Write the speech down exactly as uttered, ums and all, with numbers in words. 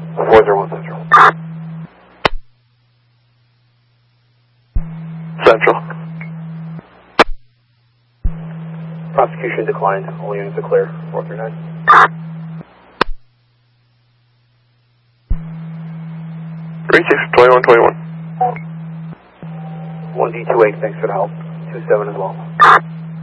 four zero one Central. Central. Prosecution declined. All units are clear. four three nine. three six twenty-one twenty-one. one D two eight, thanks for the help. two seven as well.